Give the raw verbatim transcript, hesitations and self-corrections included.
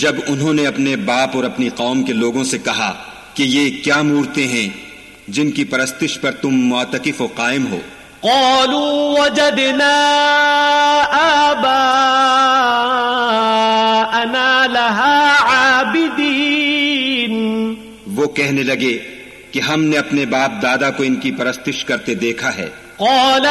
जब उन्होंने अपने बाप और अपनी कौम के लोगों से कहा कि ये क्या मूर्तें हैं जिनकी परस्तिश पर तुम मुअतकिफ व कायम हो। क़ालू वजदना आबाअना लहा आबिदीन, वो कहने लगे कि हमने अपने बाप दादा को इनकी परस्तिश करते देखा है। क़ाल